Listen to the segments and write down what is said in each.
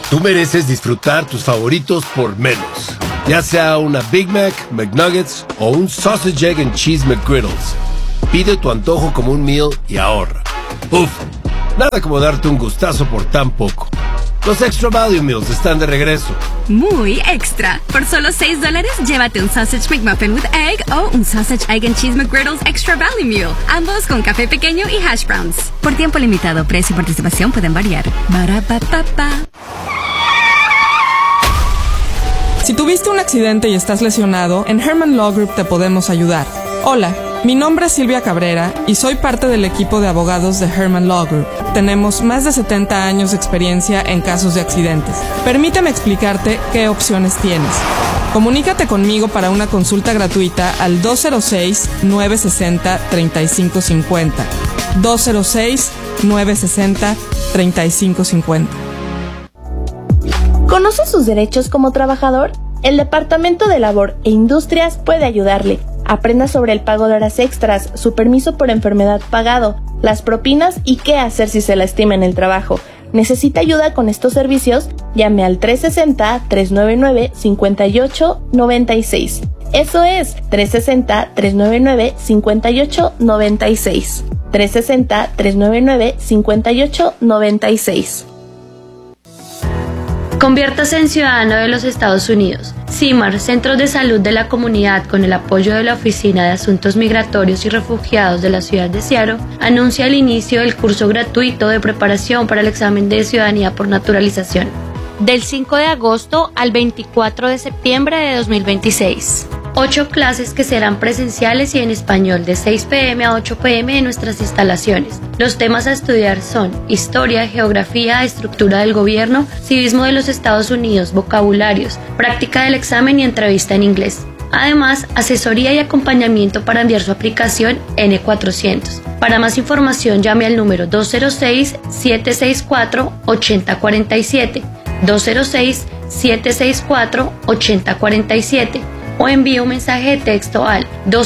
Tú mereces disfrutar tus favoritos por menos. Ya sea una Big Mac, McNuggets o un Sausage, Egg and Cheese McGriddles. Pide tu antojo como un meal y ahorra. Uf, nada como darte un gustazo por tan poco. Los Extra Value Meals están de regreso. Muy extra. Por solo $6, llévate un Sausage McMuffin with Egg o un Sausage, Egg and Cheese McGriddles Extra Value Meal. Ambos con café pequeño y hash browns. Por tiempo limitado, precio y participación pueden variar. Ba-ra-pa-pa-pa. Si tuviste un accidente y estás lesionado, en Herman Law Group te podemos ayudar. Hola, mi nombre es Silvia Cabrera y soy parte del equipo de abogados de Herman Law Group. Tenemos más de 70 años de experiencia en casos de accidentes. Permíteme explicarte qué opciones tienes. Comunícate conmigo para una consulta gratuita al 206-960-3550. 206-960-3550. ¿Conoce sus derechos como trabajador? El Departamento de Labor e Industrias puede ayudarle. Aprenda sobre el pago de horas extras, su permiso por enfermedad pagado, las propinas y qué hacer si se lastima en el trabajo. ¿Necesita ayuda con estos servicios? Llame al 360-399-5896. Eso es 360-399-5896. 360-399-5896. Conviértase en ciudadano de los Estados Unidos. CIMAR, Centros de Salud de la Comunidad, con el apoyo de la Oficina de Asuntos Migratorios y Refugiados de la ciudad de Seattle, anuncia el inicio del curso gratuito de preparación para el examen de ciudadanía por naturalización, del 5 de agosto al 24 de septiembre de 2026. 8 clases que serán presenciales y en español de 6 p.m. a 8 p.m. en nuestras instalaciones. Los temas a estudiar son historia, geografía, estructura del gobierno, civismo de los Estados Unidos, vocabularios, práctica del examen y entrevista en inglés. Además, asesoría y acompañamiento para enviar su aplicación N400. Para más información llame al número 206-764-8047, 206-764-8047. o envíe un mensaje de texto al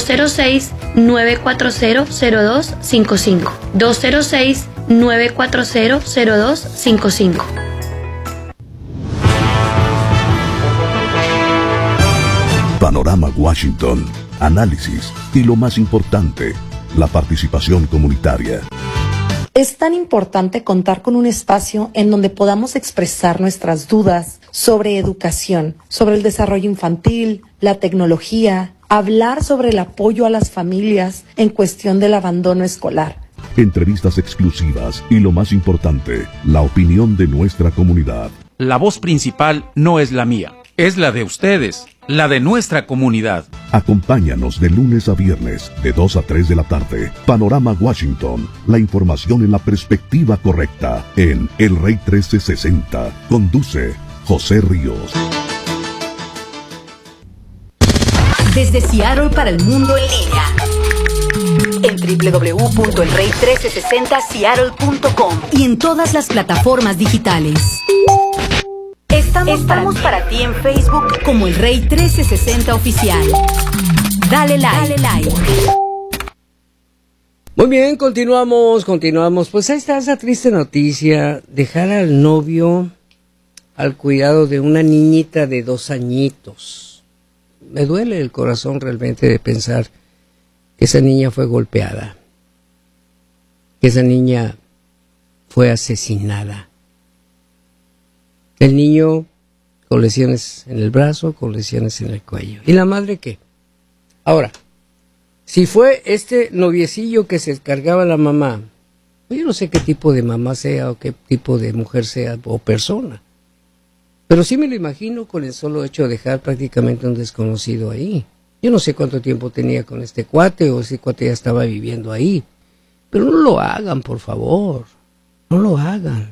206-940-0255. 206-940-0255. Panorama Washington, análisis y lo más importante, la participación comunitaria. Es tan importante contar con un espacio en donde podamos expresar nuestras dudas sobre educación, sobre el desarrollo infantil, la tecnología, hablar sobre el apoyo a las familias en cuestión del abandono escolar. Entrevistas exclusivas y lo más importante, la opinión de nuestra comunidad. La voz principal no es la mía, es la de ustedes, la de nuestra comunidad. Acompáñanos de lunes a viernes, de 2 a 3 de la tarde. Panorama Washington, la información en la perspectiva correcta, en El Rey 1360. Conduce José Ríos. Desde Seattle para el mundo en línea. En www.elrey1360seattle.com y en todas las plataformas digitales. Estamos para ti en Facebook como El Rey 1360 Oficial. Dale like. Muy bien, continuamos. Pues ahí está esa triste noticia. Dejar al novio al cuidado de una niñita de 2 añitos. Me duele el corazón realmente de pensar que esa niña fue golpeada, que esa niña fue asesinada. El niño con lesiones en el brazo, con lesiones en el cuello. ¿Y la madre qué? Ahora, si fue este noviecillo que se cargaba la mamá, yo no sé qué tipo de mamá sea o qué tipo de mujer sea o persona, pero sí me lo imagino con el solo hecho de dejar prácticamente un desconocido ahí. Yo no sé cuánto tiempo tenía con este cuate o ese cuate ya estaba viviendo ahí, pero no lo hagan, por favor, no lo hagan.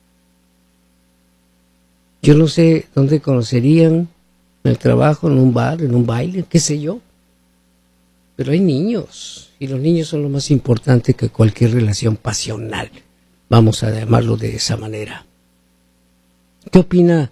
Yo no sé dónde conocerían, en el trabajo, en un bar, en un baile, qué sé yo. Pero hay niños, y los niños son lo más importante que cualquier relación pasional. Vamos a llamarlo de esa manera. ¿Qué opina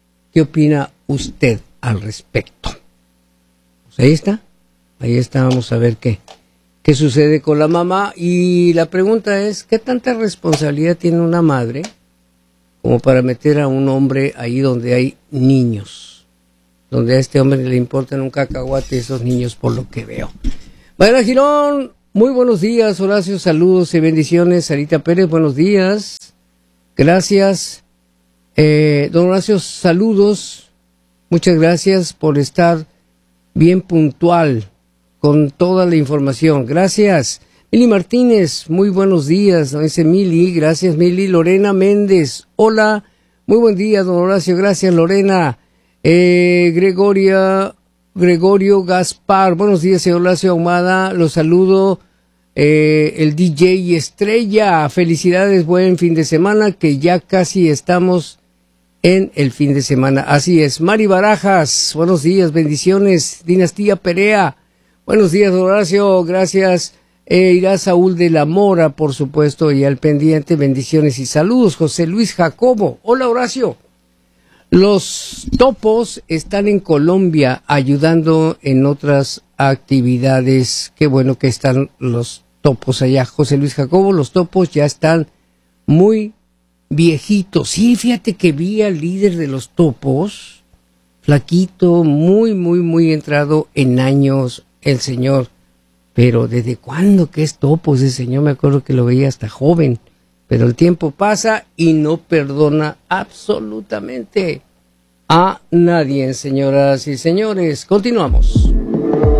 usted al respecto? Pues ahí está, vamos a ver qué sucede con la mamá. Y la pregunta es, ¿qué tanta responsabilidad tiene una madre como para meter a un hombre ahí donde hay niños, donde a este hombre le importan un cacahuate esos niños por lo que veo. Mariana Girón, muy buenos días. Horacio, saludos y bendiciones. Sarita Pérez, buenos días. Gracias. Don Horacio, saludos. Muchas gracias por estar bien puntual con toda la información. Gracias. Mili Martínez, muy buenos días. Nos dice Mili, gracias Mili. Lorena Méndez, hola. Muy buen día, don Horacio. Gracias, Lorena. Gregorio Gaspar, buenos días, señor Horacio Ahumada. Los saludo. El DJ Estrella, felicidades, buen fin de semana, que ya casi estamos en el fin de semana. Así es. Mari Barajas, buenos días, bendiciones. Dinastía Perea, buenos días, Horacio, gracias. Irá Saúl de la Mora, por supuesto, y al pendiente, bendiciones y saludos. José Luis Jacobo, hola, Horacio. Los topos están en Colombia ayudando en otras actividades. Qué bueno que están los topos allá, José Luis Jacobo. Los topos ya están muy viejitos. Sí, fíjate que vi al líder de los topos, flaquito, muy entrado en años, el señor. Pero ¿desde cuándo que es topos ese señor? Me acuerdo que lo veía hasta joven. Pero el tiempo pasa y no perdona absolutamente a nadie, señoras y señores. Continuamos.